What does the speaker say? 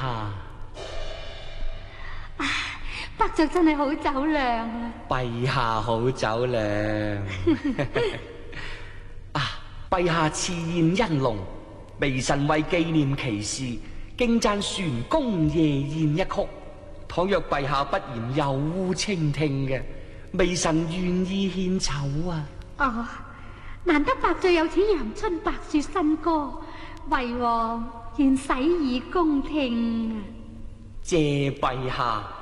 下。 伯爵真係好酒量啊！ 陛下好酒量。陛下賜宴殷隆，微臣為紀念其事，敬讚璇宮夜宴一曲。倘若陛下不嫌有污清聽嘅，微臣願意獻醜啊！ 難得伯爵有此陽春白雪新歌，為王願洗耳恭聽啊！ 謝陛下。